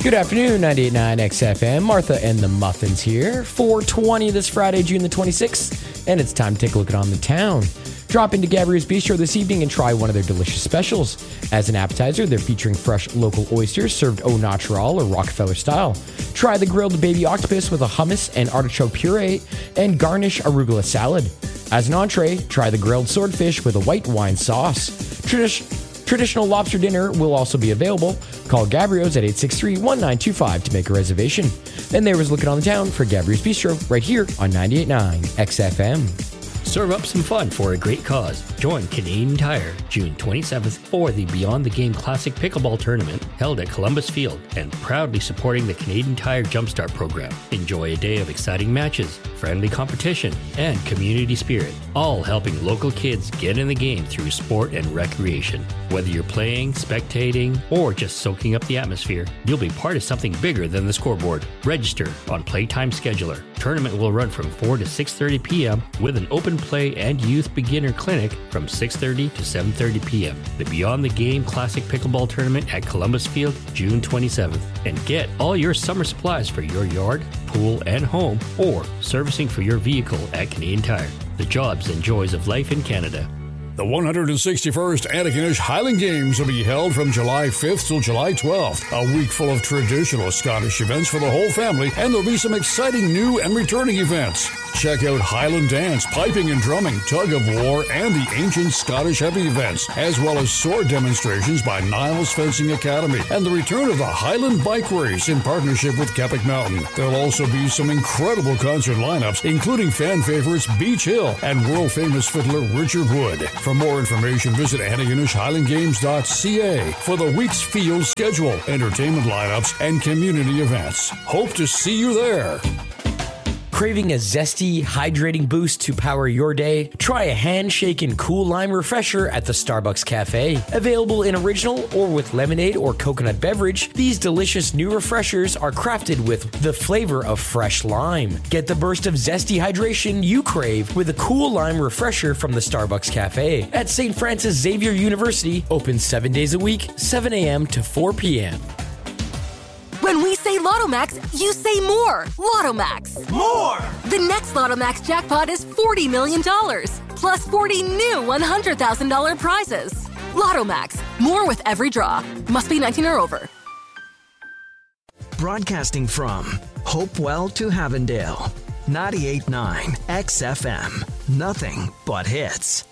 Good afternoon, 98.9 XFM. Martha and the Muffins here. 4:20 this Friday, June the 26th, and it's time to take a look on the town. Drop into Gabriel's Bistro this evening and try one of their delicious specials. As an appetizer, they're featuring fresh local oysters served au natural or Rockefeller style. Try the grilled baby octopus with a hummus and artichoke puree, and garnish arugula salad. As an entree, try the grilled swordfish with a white wine sauce. Traditional lobster dinner will also be available. Call Gabriel's at 863-1925 to make a reservation. And there was Looking on the Town for Gabriel's Bistro right here on 98.9 XFM. Serve up some fun for a great cause. Join Canadian Tire June 27th for the Beyond the Game Classic Pickleball Tournament held at Columbus Field and proudly supporting the Canadian Tire Jumpstart program. Enjoy a day of exciting matches, friendly competition, and community spirit, all helping local kids get in the game through sport and recreation. Whether you're playing, spectating, or just soaking up the atmosphere, you'll be part of something bigger than the scoreboard. Register on Playtime Scheduler. Tournament will run from 4 to 6:30 p.m. with an open play and youth beginner clinic from 6:30 to 7:30 p.m. The Beyond the Game Classic Pickleball Tournament at Columbus Field, June 27th. And get all your summer supplies for your yard, pool, and home, or servicing for your vehicle at Canadian Tire. The jobs and joys of life in Canada. The 161st Antigonish Highland Games will be held from July 5th till July 12th. A week full of traditional Scottish events for the whole family, and there'll be some exciting new and returning events. Check out Highland dance, piping and drumming, tug of war, and the ancient Scottish heavy events, as well as sword demonstrations by Niles Fencing Academy, and the return of the Highland Bike Race in partnership with Keppoch Mountain. There'll also be some incredible concert lineups, including fan favorites Beach Hill and world-famous fiddler Richard Wood. For more information, visit AntigonishHighlandGames.ca for the week's field schedule, entertainment lineups, and community events. Hope to see you there. Craving a zesty, hydrating boost to power your day? Try a handshaken cool lime refresher at the Starbucks Cafe. Available in original or with lemonade or coconut beverage, these delicious new refreshers are crafted with the flavor of fresh lime. Get the burst of zesty hydration you crave with a cool lime refresher from the Starbucks Cafe at St. Francis Xavier University, open 7 days a week, 7 a.m. to 4 p.m. When we say Lotto Max, you say more. Lotto Max. More! The next Lotto Max jackpot is $40 million, plus 40 new $100,000 prizes. Lotto Max. More with every draw. Must be 19 or over. Broadcasting from Hopewell to Havendale. 98.9 XFM. Nothing but hits.